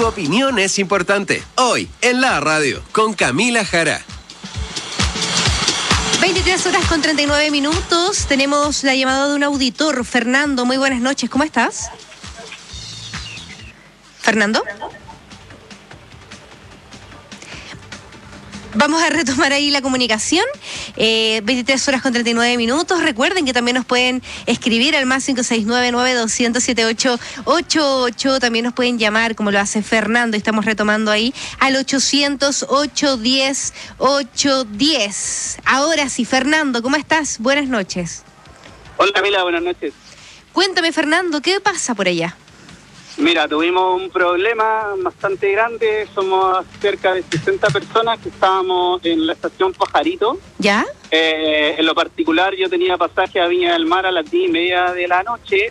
Tu opinión es importante. Hoy, en la radio, con Camila Jara. 23:39. Tenemos la llamada de un auditor. Fernando, muy buenas noches. ¿Cómo estás? ¿Fernando? Vamos a retomar ahí la comunicación. 23:39. Recuerden que también nos pueden escribir al más 569-9200-7888. También nos pueden llamar, como lo hace Fernando, y estamos retomando ahí, al 800-810-810. Ahora sí, Fernando, ¿cómo estás? Buenas noches. Hola Camila, buenas noches. Cuéntame, Fernando, ¿qué pasa por allá? Mira, tuvimos un problema bastante grande. Somos cerca de 60 personas que estábamos en la estación Pajarito. ¿Ya? En lo particular, yo tenía pasaje a Viña del Mar a las 10:30 de la noche.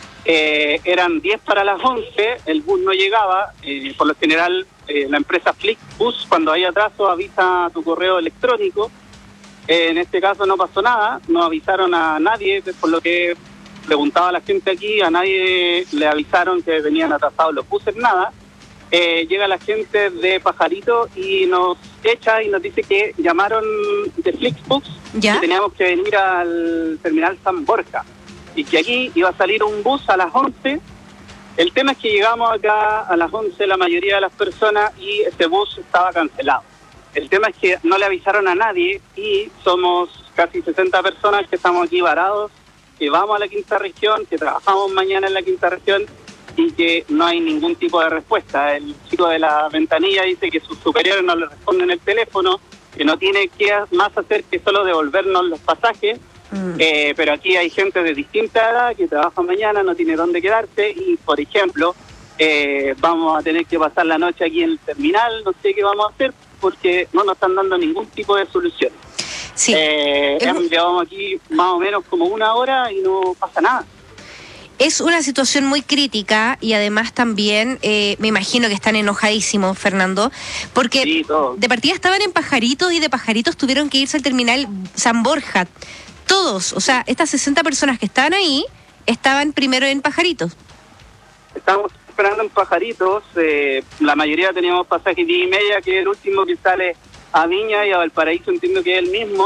Eran 10 para las 11, el bus no llegaba. Por lo general, la empresa Flixbus, cuando hay atraso, avisa a tu correo electrónico. En este caso no pasó nada, no avisaron a nadie, por lo que preguntaba a la gente aquí, a nadie le avisaron que venían atrasados los buses, nada. Llega la gente de Pajarito y nos echa y nos dice que llamaron de Flixbus, ¿ya? que teníamos que venir al terminal San Borja y que aquí iba a salir un bus a las 11. El tema es que llegamos acá a las 11 la mayoría de las personas y este bus estaba cancelado. El tema es que no le avisaron a nadie y somos casi 60 personas que estamos aquí varados, que vamos a la quinta región, que trabajamos mañana en la quinta región y que no hay ningún tipo de respuesta. El chico de la ventanilla dice que sus superiores no le responden el teléfono, que no tiene que más hacer que solo devolvernos los pasajes, pero aquí hay gente de distinta edad que trabaja mañana, no tiene dónde quedarse y, por ejemplo, vamos a tener que pasar la noche aquí en el terminal, no sé qué vamos a hacer porque no nos están dando ningún tipo de solución. Sí. Llevamos aquí más o menos como una hora y no pasa nada. Es una situación muy crítica y además también me imagino que están enojadísimos, Fernando, porque sí, de partida estaban en Pajaritos y de Pajaritos tuvieron que irse al terminal San Borja. Todos, o sea, estas 60 personas que estaban ahí estaban primero en Pajaritos. Estamos esperando en Pajaritos, la mayoría teníamos pasaje 10:30, que es el último que sale a Viña, y a Valparaíso entiendo que es el mismo,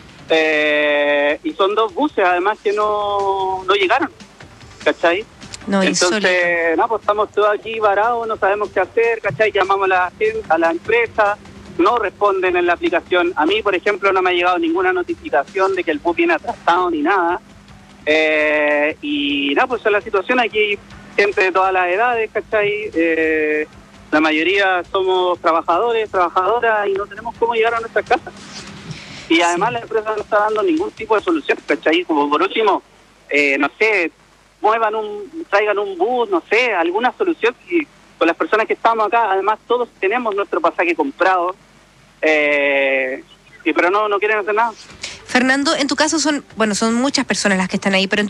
y son dos buses además que no llegaron, ¿cachai? No, entonces, no, pues estamos todos aquí varados, no sabemos qué hacer, ¿cachai? Llamamos a la empresa, no responden en la aplicación. A mí, por ejemplo, no me ha llegado ninguna notificación de que el bus viene atrasado ni nada, y nada, pues esa es la situación. Aquí hay gente de todas las edades, ¿cachai? La mayoría somos trabajadores, trabajadoras y no tenemos cómo llegar a nuestras casas. Y además la empresa no está dando ningún tipo de solución, ¿cachai? Como por último, no sé, traigan un bus, no sé, alguna solución. Y con las personas que estamos acá, además todos tenemos nuestro pasaje comprado, pero no quieren hacer nada. Fernando, en tu caso son muchas personas las que están ahí, pero